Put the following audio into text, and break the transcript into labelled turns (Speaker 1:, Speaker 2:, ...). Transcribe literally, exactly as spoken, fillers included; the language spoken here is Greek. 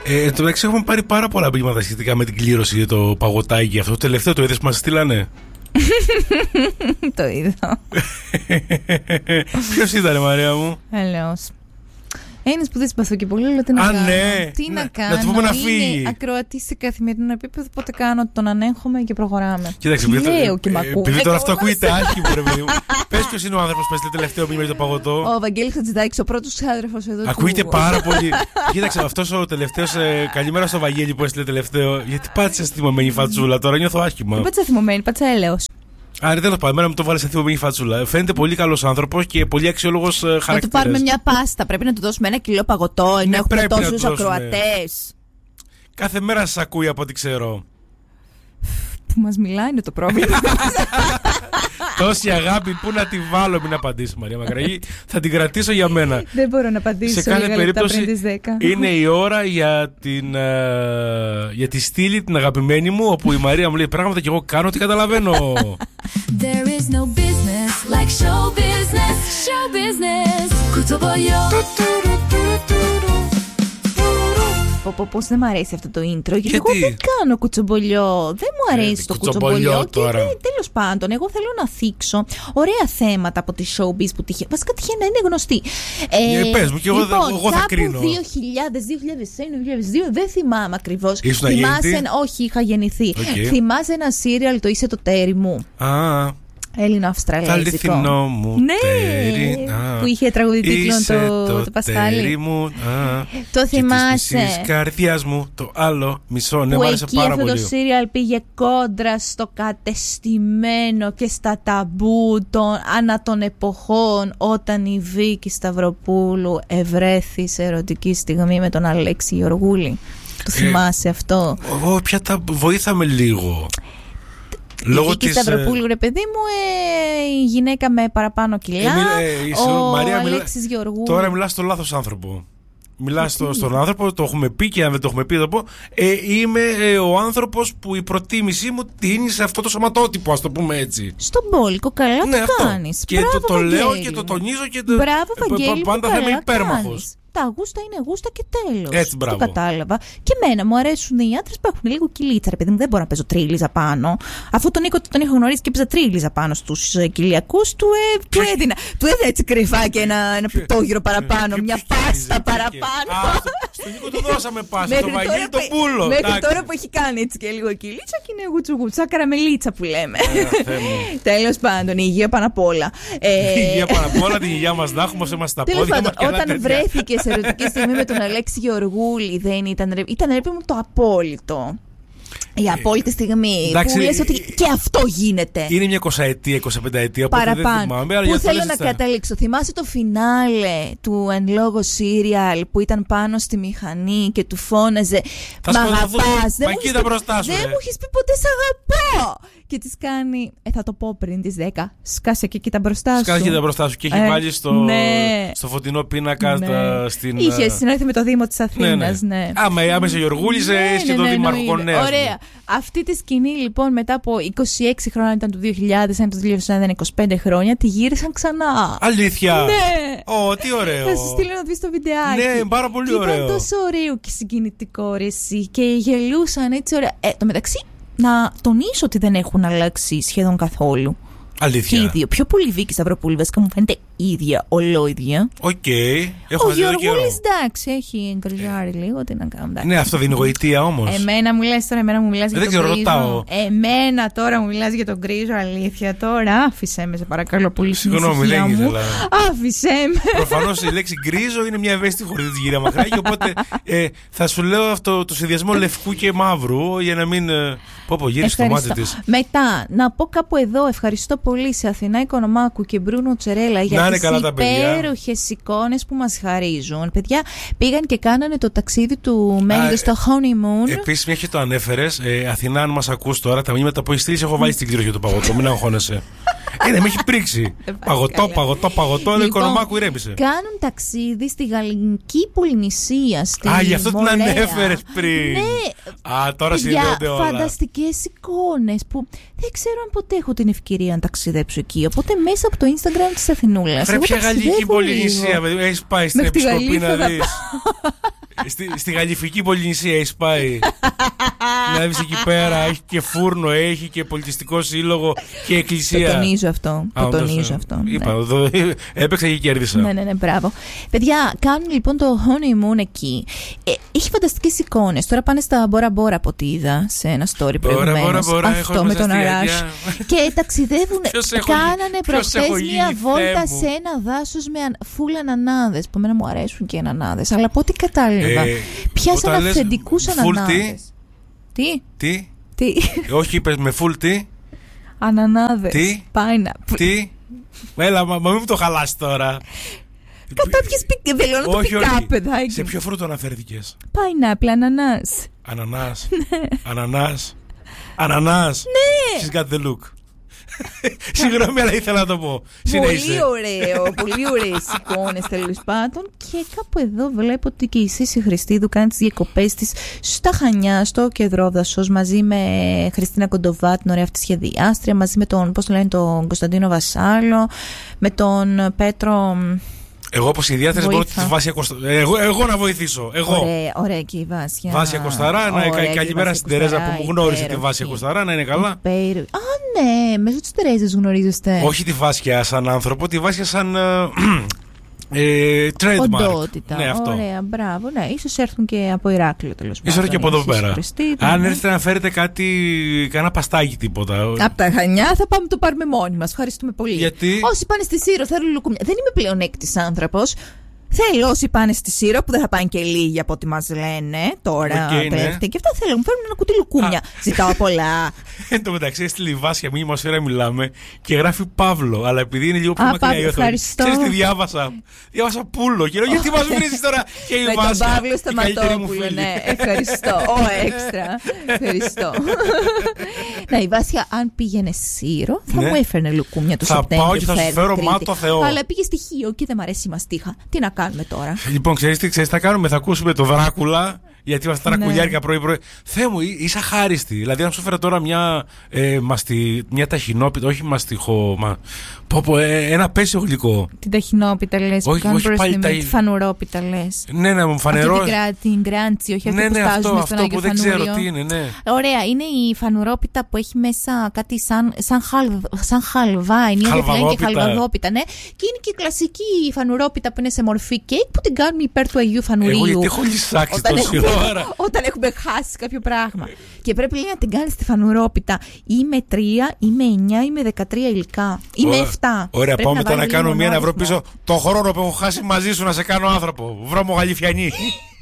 Speaker 1: Ε, εν τω μεταξύ έχουμε πάρει πάρα πολλά μηνύματα σχετικά με την κλήρωση για το παγωτάκι. Αυτό το τελευταίο το είδες που μας στείλανε?
Speaker 2: Το είδα.
Speaker 1: Ποιος ήτανε, Μαρία μου?
Speaker 2: Αλλιώς. Ένας που δεν συμπαθώ και πολύ, αλλά τι να
Speaker 1: Α,
Speaker 2: κάνω.
Speaker 1: ναι,
Speaker 2: Τι
Speaker 1: ναι.
Speaker 2: να κάνω.
Speaker 1: Να του πούμε να φύγει.
Speaker 2: Είναι ακροατής σε καθημερινό επίπεδο, οπότε κάνω ότι τον ανέχομαι και προχωράμε.
Speaker 1: Κοίταξε,
Speaker 2: Τι
Speaker 1: επειδή,
Speaker 2: λέω και μ' ακούνε.
Speaker 1: επειδή τώρα αυτό ακούγεται άσχημο, ρε παιδί μου. Πες ποιος είναι ο άνθρωπος που έστειλε τελευταίο μήνυμα για το παγωτό.
Speaker 2: Ο Βαγγέλης Χατζηδάκης, ο πρώτος συνάδελφος εδώ.
Speaker 1: Ακούγεται
Speaker 2: του...
Speaker 1: πάρα πολύ. Κοίταξε, αυτός ο τελευταίος. Ε, καλημέρα στο Βαγγέλη που έστειλε τελευταίο. Γιατί πάτησε θυμωμένη φατσούλα τώρα, νιώθω άσχημα.
Speaker 2: Δεν πάτησα θυμωμένη, πάτησα έλεος.
Speaker 1: Άρα τέλος πάντων, εμένα μου το βάλε σε θυμωμένη φατσούλα. Φαίνεται πολύ καλός άνθρωπος και πολύ αξιόλογος χαρακτήρας.
Speaker 2: Να του πάρουμε μια πάστα. Πρέπει να του δώσουμε ένα κιλό παγωτό, ενώ
Speaker 1: Ναι,
Speaker 2: έχουμε
Speaker 1: πρέπει να
Speaker 2: τόσους
Speaker 1: του δώσουμε.
Speaker 2: ακροατές.
Speaker 1: Κάθε μέρα σας ακούει από ό,τι ξέρω.
Speaker 2: Που μας μιλάει είναι το πρόβλημα.
Speaker 1: Τόση αγάπη, πού να τη βάλω, μην απαντήσει, Μαρία Μακραγή. Θα την κρατήσω για μένα.
Speaker 2: Δεν μπορώ να απαντήσω
Speaker 1: Σε κάθε περίπτωση
Speaker 2: πριν τις δέκα.
Speaker 1: είναι η ώρα για, την, uh, για τη στήλη, την αγαπημένη μου, όπου η Μαρία μου λέει πράγματα και εγώ κάνω ό,τι καταλαβαίνω.
Speaker 3: There is no business like show business, show business. Κουτσομπολιό.
Speaker 2: Πώς δεν μ' αρέσει αυτό το intro, γιατί,
Speaker 1: γιατί?
Speaker 2: εγώ δεν κάνω κουτσομπολιό. Δεν μου αρέσει
Speaker 1: ε,
Speaker 2: το
Speaker 1: κουτσομπολιό
Speaker 2: κουτσομπολιό.
Speaker 1: τώρα.
Speaker 2: Και τέλος πάντων, εγώ θέλω να θίξω ωραία θέματα από τη showbiz που τυχαία. Βασικά τυχαία να είναι γνωστή.
Speaker 1: Ε, πες μου, και εγώ,
Speaker 2: λοιπόν,
Speaker 1: εγώ θα κρίνω.
Speaker 2: δύο χιλιάδες, δύο χιλιάδες ένα, δύο χιλιάδες δύο, δεν θυμάμαι ακριβώς.
Speaker 1: Ήσουν
Speaker 2: Θυμάσαι
Speaker 1: αγέννητη?
Speaker 2: ένα, όχι, είχα γεννηθεί.
Speaker 1: Okay.
Speaker 2: Θυμάσαι ένα σύριαλ, το Είσαι το τέρι μου.
Speaker 1: Α,
Speaker 2: Έλληνο-Αυστραλέζικο.
Speaker 1: τα αληθινό μου
Speaker 2: ναι,
Speaker 1: τέρι. Α,
Speaker 2: που είχε τραγουδί τίτλο το,
Speaker 1: το,
Speaker 2: το Πασχάλη.
Speaker 1: Τέρι μου, α,
Speaker 2: Το θυμάσαι.
Speaker 1: Και της καρδιάς μου το άλλο μισό. Ναι,
Speaker 2: που
Speaker 1: μου άρεσε
Speaker 2: εκεί
Speaker 1: πάρα
Speaker 2: αυτό
Speaker 1: πολύ.
Speaker 2: το σύριαλ πήγε κόντρα στο κατεστημένο και στα ταμπού των ανά των εποχών, όταν η Βίκη Σταυροπούλου ευρέθη σε ερωτική στιγμή με τον Αλέξη Γεωργούλη. Το θυμάσαι αυτό?
Speaker 1: Εγώ πια τα βοήθαμε λίγο.
Speaker 2: Η
Speaker 1: Λόγω
Speaker 2: Βίκη
Speaker 1: της,
Speaker 2: Σταυροπούλου, ρε παιδί μου, ε, η γυναίκα με παραπάνω κιλά,
Speaker 1: ε, ε, είσαι,
Speaker 2: ο
Speaker 1: Μαρία,
Speaker 2: Αλέξης Γεωργούλη.
Speaker 1: Τώρα μιλάς στον λάθος άνθρωπο. Μιλάς στο, στον άνθρωπο, το έχουμε πει και αν δεν το έχουμε πει θα πω. Ε, είμαι ε, ο άνθρωπος που η προτίμησή μου τίνει σε αυτό το σωματότυπο, ας το πούμε έτσι.
Speaker 2: Στον μπόλικο, καλά
Speaker 1: Ναι,
Speaker 2: το
Speaker 1: αυτό.
Speaker 2: κάνεις.
Speaker 1: Και
Speaker 2: Μπράβο,
Speaker 1: το, το λέω
Speaker 2: Βαγγέλη.
Speaker 1: και το τονίζω και το,
Speaker 2: Μπράβο,
Speaker 1: ε,
Speaker 2: Βαγγέλη,
Speaker 1: πάντα
Speaker 2: που
Speaker 1: θα είμαι
Speaker 2: καλά
Speaker 1: υπέρμαχος.
Speaker 2: κάνεις. Τα γούστα είναι γούστα και τέλος.
Speaker 1: Έτσι, μπράβο.
Speaker 2: Το κατάλαβα. Και εμένα μου αρέσουν οι άντρες που έχουν λίγο κυλίτσα, ρε παιδί μου. Δεν μπορώ να παίζω τρίλιζα πάνω. Αφού τον Νίκο τον έχω γνωρίσει και έπαιζα τρίλιζα πάνω στους ε, κοιλιακούς του, ε, του έδινα. Του έδινα έτσι κρυφά και ένα, ένα πιτόγυρο παραπάνω,
Speaker 1: Και
Speaker 2: μια
Speaker 1: ποιος κυλίζει,
Speaker 2: πάστα
Speaker 1: ποιος
Speaker 2: παραπάνω.
Speaker 1: κυλίζει. Α, στο- Στον Νίκο του δώσαμε πάστα,
Speaker 2: Μέχρι
Speaker 1: το Βαγγέλη
Speaker 2: τώρα
Speaker 1: το
Speaker 2: που-
Speaker 1: πούλο.
Speaker 2: Μέχρι
Speaker 1: εντάξει.
Speaker 2: τώρα που έχει κάνει έτσι και λίγο κυλίτσα και είναι γουτσουγούτσα, καραμελίτσα που λέμε.
Speaker 1: Ε, Θεέ μου.
Speaker 2: Τέλος πάντων, η υγεία πάνω απ' όλα. Ε,
Speaker 1: Η υγεία πάνω απ' όλα, την υγεία μας να έχουμε, όσο είμαστε στα
Speaker 2: Τέλος
Speaker 1: πόδια
Speaker 2: πάντων,
Speaker 1: μας και άλλα
Speaker 2: όταν
Speaker 1: τέτοια.
Speaker 2: βρέθηκε σε ερωτική στιγμή με τον Αλέξη Γεωργούλη, δεν ήταν ρε, ήταν ρε παιδί μου το απόλυτο. Η απόλυτη στιγμή
Speaker 1: εντάξει,
Speaker 2: που λες ότι και αυτό γίνεται.
Speaker 1: Είναι μια εικοσαετία, εικοσιπενταετία, οπότε δεν
Speaker 2: Παραπάνω.
Speaker 1: θυμάμαι. Αλλά
Speaker 2: Πού
Speaker 1: για
Speaker 2: θέλω
Speaker 1: αυτό
Speaker 2: να
Speaker 1: λες,
Speaker 2: καταλήξω? Θυμάσαι το φινάλε του εν λόγω σύριαλ που ήταν πάνω στη μηχανή και του φώναζε
Speaker 1: Θα
Speaker 2: «Μ'
Speaker 1: σκοτωθούν.
Speaker 2: αγαπάς». Δεν
Speaker 1: Μα
Speaker 2: μου
Speaker 1: κοίτα
Speaker 2: έχεις πει-
Speaker 1: μπροστά σου,
Speaker 2: Δεν
Speaker 1: ρε.
Speaker 2: μου έχεις πει ποτέ «Σ' αγαπώ». Και της κάνει «Ε, θα το πω πριν τις δέκα. Σκάσε και κοίτα μπροστά σου».
Speaker 1: Σκάζει τα μπροστά σου και έχει
Speaker 2: Ε,
Speaker 1: βάλει στο,
Speaker 2: ναι.
Speaker 1: στο φωτεινό πίνακα
Speaker 2: Ναι.
Speaker 1: στα, στην.
Speaker 2: Είχε
Speaker 1: ε,
Speaker 2: συνέρθει με το Δήμο της Αθήνας, ναι.
Speaker 1: ναι. Άμα άμεσα Γεωργούλης,
Speaker 2: Ναι,
Speaker 1: έχει και
Speaker 2: ναι,
Speaker 1: το
Speaker 2: ναι,
Speaker 1: Δήμαρχο
Speaker 2: εννοείται.
Speaker 1: Νέας.
Speaker 2: Ωραία. Αυτή τη σκηνή λοιπόν μετά από είκοσι έξι χρόνια, ήταν το δύο χιλιάδες, αν το δύο χιλιάδες ένα, είκοσι πέντε χρόνια, τη γύρισαν ξανά.
Speaker 1: Αλήθεια.
Speaker 2: Ναι.
Speaker 1: Ω, τι ωραίο.
Speaker 2: Θα σου στείλω να δεις το βιντεάκι.
Speaker 1: Ναι, πάρα πολύ
Speaker 2: και
Speaker 1: ωραίο.
Speaker 2: Ήταν τόσο ωραίο και συγκινητικό, ρε εσύ. Και γελούσαν έτσι ωραία. Ε, το μεταξύ, να τονίσω ότι δεν έχουν αλλάξει σχεδόν καθόλου.
Speaker 1: Αλήθεια.
Speaker 2: Και οι δύο. Πιο πολύ Βίκη Σταυροπούλου, βασικά μου φαίνεται ίδια, ολόιδια.
Speaker 1: Οκ. Έχω
Speaker 2: Ο
Speaker 1: δει εδώ καιρό.
Speaker 2: Γεωργούλης, εντάξει, έχει εγκριζάρει λίγο. Τι να κάνω, εντάξει.
Speaker 1: Ναι, αυτό δεν είναι γοητεία όμως.
Speaker 2: Εμένα μου λες τώρα, εμένα μου μιλάς για
Speaker 1: δεν
Speaker 2: τον
Speaker 1: ξέρω,
Speaker 2: Γκρίζο.
Speaker 1: ρωτάω.
Speaker 2: Εμένα τώρα μου μιλάς για τον Γκρίζο, αλήθεια τώρα. Άφησέ με, σε παρακαλώ πολύ. στην
Speaker 1: Συγγνώμη,
Speaker 2: ησυχία
Speaker 1: δεν
Speaker 2: μου.
Speaker 1: ήθελα.
Speaker 2: Άφησέ με.
Speaker 1: Προφανώς η λέξη γκρίζο είναι μια ευαίσθητη χωρί τη γυρία Μακράκη. Οπότε ε, θα σου λέω αυτό το συνδυασμό λευκού και μαύρου για να μην. Ε, πω, πω, γύρισε το μάτι της.
Speaker 2: Μετά, να πω κάπου εδώ, ευχαριστώ πολύ σε Αθηνά Οικονομάκου και Μπρούνο Τσερέλα για
Speaker 1: είναι
Speaker 2: τις
Speaker 1: καλά τα παιδιά.
Speaker 2: υπέροχες εικόνες που μας χαρίζουν. Παιδιά, πήγαν και κάνανε το ταξίδι του Μέντε στο honeymoon.
Speaker 1: Επίσης, μια και το ανέφερες, ε, Αθηνά, αν μας ακούς τώρα, τα μηνύματα που έχει στείλει, έχω βάλει στην κλήρωση για το παγωτό. Μην αγχώνεσαι. Ε, ναι, με έχει πρίξει. Παγωτό, παγωτό, παγωτό,
Speaker 2: Λοιπόν,
Speaker 1: Οικονομάκου ηρέμησε.
Speaker 2: Κάνουν ταξίδι στη Γαλλική Πολυνησία. Στη
Speaker 1: Α, γι' αυτό την
Speaker 2: Μορέα.
Speaker 1: ανέφερες πριν.
Speaker 2: Ναι.
Speaker 1: Α, τώρα
Speaker 2: Για
Speaker 1: συνδέονται όλα.
Speaker 2: φανταστικές εικόνες που δεν ξέρω αν ποτέ έχω την ευκαιρία να ταξιδέψω εκεί. Οπότε μέσα από το Instagram της Αθηνούλας.
Speaker 1: Πρέπει
Speaker 2: εγώ
Speaker 1: ποια Γαλλική
Speaker 2: ταξιδεύω
Speaker 1: Πολυνησία,
Speaker 2: λίγο.
Speaker 1: παιδί. Έχεις πάει στην
Speaker 2: Μέχρι τη
Speaker 1: Επισκοπή
Speaker 2: Γαλλία
Speaker 1: να
Speaker 2: θα
Speaker 1: δεις. στη, στη Γαλλιφική Πολυνησία έχει πάει. Να δεις εκεί πέρα, έχει και φούρνο, έχει και πολιτιστικό σύλλογο και εκκλησία.
Speaker 2: Το τονίζω αυτό.
Speaker 1: Α,
Speaker 2: το τονίζω αυτό.
Speaker 1: Είπα,
Speaker 2: ναι.
Speaker 1: εδώ, έπαιξα και κέρδισα.
Speaker 2: Ναι, ναι, ναι, μπράβο. Παιδιά, κάνουν λοιπόν το honeymoon εκεί. Ε, έχει φανταστικές εικόνες. Τώρα πάνε στα Μπόρα Μπόρα από ό,τι είδα σε ένα story προηγουμένως. Αυτό με τον Αράς. Και ταξιδεύουν. Κάνανε προχθές μία βόλτα σε ένα δάσος με φουλ ανανάδες. Που εμένα μου αρέσουν και οι ανανάδες. Αλλά από ό,τι κατάλαβα, ε, πιάσαν αυθεντικούς ανανάδες. Τι?
Speaker 1: Τι?
Speaker 2: Τι?
Speaker 1: Όχι, είπες με full τι?
Speaker 2: Ανανάδες.
Speaker 1: Τι?
Speaker 2: Pineapple.
Speaker 1: Τι? Έλα, μα, μα μην μου το χαλάσει τώρα.
Speaker 2: Κατά ποιες πικ... δεν λέω να το πικά, παιδάκι.
Speaker 1: Σε ποιο φρούτο αναφέρθηκες?
Speaker 2: Pineapple, ανανάς.
Speaker 1: Ανανάς. Ανανάς. Ανανάς.
Speaker 2: Ναι.
Speaker 1: She's got the look. Συγγνώμη, αλλά ήθελα να το πω.
Speaker 2: Πολύ ωραίο, πολύ ωραίες εικόνες τέλος πάντων. Και κάπου εδώ βλέπω ότι και η Σύση Χριστίδου κάνει τις διακοπές της στα Χανιά, στο Κεδρόδασος, μαζί με Χριστίνα Κοντοβά, την ωραία αυτή σχεδιάστρια, μαζί με τον, πώς το λένε, τον Κωνσταντίνο Βασάλο, με τον Πέτρο.
Speaker 1: Εγώ όπως ιδιαίτερες μπορώ τη Βάσια Κωνσταρά. Εγώ, εγώ να βοηθήσω. Εγώ.
Speaker 2: Ωραία, ωραία και η Βάσια.
Speaker 1: Βάσια Κωνσταρά. Να, κα, καλημέρα στην Τερέζα που μου γνώρισε τη Βάσια Κωνσταρά. Να είναι καλά.
Speaker 2: Υπέρ... Α, ναι, μέσω της Τερέζας γνωρίζεστε.
Speaker 1: Όχι τη Βάσια σαν άνθρωπο, τη Βάσια σαν. Ε, trademark.
Speaker 2: Οντότητα.
Speaker 1: Ναι, αυτό.
Speaker 2: Ωραία, μπράβο. Ναι, ίσως έρθουν και από Ηράκλειο τέλος πάντων.
Speaker 1: Ίσως και από εδώ πέρα. Αν
Speaker 2: ναι.
Speaker 1: έρθετε να φέρετε κάτι, κανένα παστάκι τίποτα.
Speaker 2: Από τα Χανιά θα πάμε το πάρουμε μόνοι μας. Ευχαριστούμε πολύ.
Speaker 1: Γιατί?
Speaker 2: Όσοι πάνε στη Σύρο θέλουν λουκούμια. Δεν είμαι πλεονέκτης άνθρωπος. Θέλω όσοι πάνε στη Σύρο, που δεν θα πάνε και λίγοι από ό,τι μας λένε τώρα.
Speaker 1: Okay, ναι.
Speaker 2: Και αυτά θέλω, μου φέρουν ένα κουτί λουκούμια. Ζητάω πολλά.
Speaker 1: Εν τω μεταξύ, έστειλε η Βάσια μία ατμόσφαιρα μιλάμε και γράφει Παύλο. Αλλά επειδή είναι λίγο πιο μακριά η οθόνη. Ξέρεις τι διάβασα? Διάβασα Πούλο. Και λέω, γιατί μας βρίζεις τώρα και η Βάσια?
Speaker 2: Με τον Παύλο Σταματόπουλο, ναι. Ευχαριστώ. Ω, έξτρα. Ευχαριστώ. Να, η Βάσια, αν πήγαινε Σύρο, θα μου έφερνε λουκούμια του Σεπτέμβριου.
Speaker 1: Θα πάω και θα σου φέρω μάτω Θεό.
Speaker 2: Αλλά πήγε στοιχείο και δεν μ' αρέσει η μαστίχα. Τι να κάνουμε τώρα?
Speaker 1: Λοιπόν, ξέρεις τι, ξέρεις τι θα κάνουμε? Θα ακούσουμε το Δράκουλα. Γιατί είμαστε τρακουλιάρικα πρωί-πρωί. Θεέ μου, είσαι αχάριστη. Δηλαδή, αν σου φέρα τώρα μια, ε, μαστι, μια ταχινόπιτα, όχι μαστιχό. Μα, πω, πω, ε, ένα πέσιο γλυκό.
Speaker 2: Την ταχινόπιτα λες?
Speaker 1: Όχι,
Speaker 2: που
Speaker 1: όχι πάλι τα...
Speaker 2: Τη φανουρόπιτα λες?
Speaker 1: Ναι, ναι, μου φανερό.
Speaker 2: Αυτή την, την γκράντσι, όχι αυτή
Speaker 1: ναι,
Speaker 2: που
Speaker 1: ναι,
Speaker 2: στάζουμε
Speaker 1: αυτό,
Speaker 2: στον
Speaker 1: αυτό
Speaker 2: Άγιο
Speaker 1: που δεν
Speaker 2: Φανούριο.
Speaker 1: ξέρω τι είναι, ναι.
Speaker 2: Ωραία, είναι η φανουρόπιτα που έχει μέσα κάτι σαν, σαν, χαλ, σαν χαλβά. Είναι η και χαλβαδόπιτα, ναι. Και είναι και η κλασική φανουρόπιτα που είναι σε μορφή κέικ που την κάνουμε υπέρ του Αγίου Φανουρίου.
Speaker 1: Εγώ γιατί έχω λυσάξει τόση ώρα.
Speaker 2: Όταν έχουμε χάσει κάποιο πράγμα. Και πρέπει λέει, να την κάνεις τη φανουρόπιτα ή με τρία ή με εννιά ή με δεκατρία υλικά ή με επτά.
Speaker 1: Ωραία, πάω μετά να κάνω μία να βρω πίσω το χρόνο που έχω χάσει μαζί σου να σε κάνω άνθρωπο. Βρώμο Γαλιφιανή.